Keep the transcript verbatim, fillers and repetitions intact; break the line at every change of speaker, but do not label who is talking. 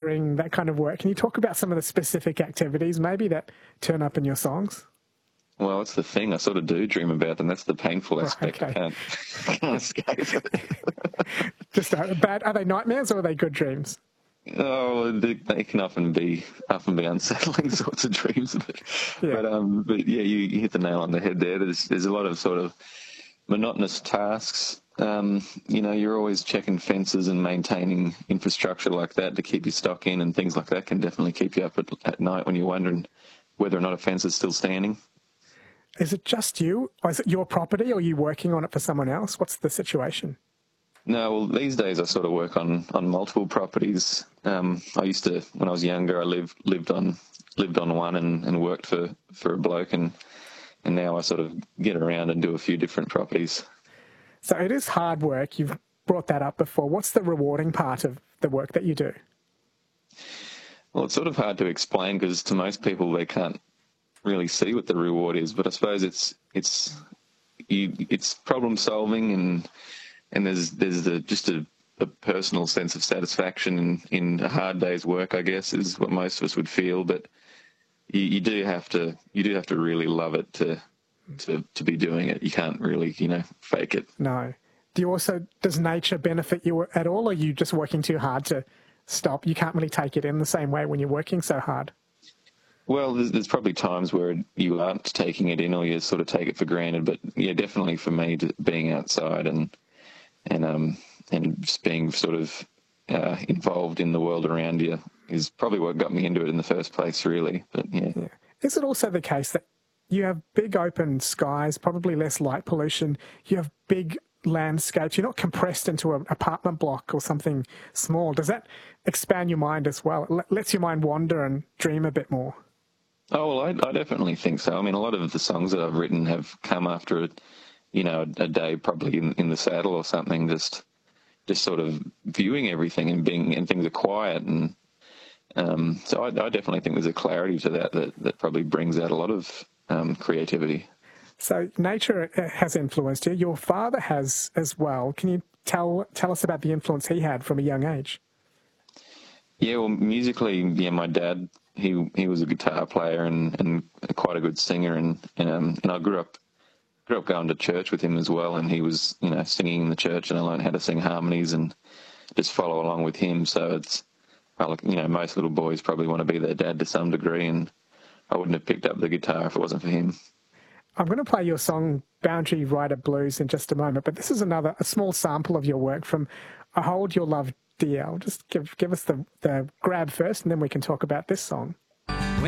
touring, that kind of work. Can you talk about some of the specific activities maybe that turn up in your songs?
Well, that's the thing. I sort of do dream about them. That's the painful aspect.
Okay.
I can't, I can't escape it.
Just uh, bad. Are they nightmares or are they good dreams?
Oh, they, they can often be often be unsettling sorts of dreams. But,
Yeah.
but um, but yeah, you, you hit the nail on the head there. There's there's a lot of sort of monotonous tasks. Um, you know, you're always checking fences and maintaining infrastructure like that to keep your stock in, and things like that can definitely keep you up at, at night when you're wondering whether or not a fence is still standing.
Is it just you? Or is it your property or are you working on it for someone else? What's the situation?
No, well, these days I sort of work on, on multiple properties. Um, I used to, when I was younger, I lived lived on lived on one and, and worked for, for a bloke, and and now I sort of get around and do a few different properties.
So it is hard work. You've brought that up before. What's the rewarding part of the work that you do?
Well, it's sort of hard to explain because to most people they can't really see what the reward is. But I suppose it's it's you, it's problem solving, and and there's there's the, just a, a personal sense of satisfaction in, in a hard day's work, I guess, is what most of us would feel. But you, you do have to you do have to really love it to to to be doing it. You can't really you know fake it.
No. Do you also does nature benefit you at all, or are you just working too hard to stop? You can't really take it in the same way when you're working so hard.
Well, there's, there's probably times where you aren't taking it in, or you sort of take it for granted. But yeah, definitely for me, being outside and and um and just being sort of uh, involved in the world around you is probably what got me into it in the first place, really. But yeah.
yeah. Is it also the case that you have big open skies, probably less light pollution, you have big landscapes, you're not compressed into an apartment block or something small? Does that expand your mind as well? It lets your mind wander and dream a bit more?
Oh, well, I, I definitely think so. I mean, a lot of the songs that I've written have come after, a, you know, a, a day probably in, in the saddle or something, just just sort of viewing everything and being, and things are quiet. And um, so I, I definitely think there's a clarity to that that, that probably brings out a lot of um, creativity.
So nature has influenced you. Your father has as well. Can you tell tell us about the influence he had from a young age?
Yeah, well, musically, yeah, my dad, he he was a guitar player and, and quite a good singer, and and, um, and I grew up grew up going to church with him as well, and he was you know singing in the church, and I learned how to sing harmonies and just follow along with him. So it's well, you know, most little boys probably want to be their dad to some degree, and I wouldn't have picked up the guitar if it wasn't for him.
I'm going to play your song Boundary Rider Blues in just a moment, but this is another a small sample of your work from I Hold Your Love D L. Just give give us the, the grab first, and then we can talk about this song.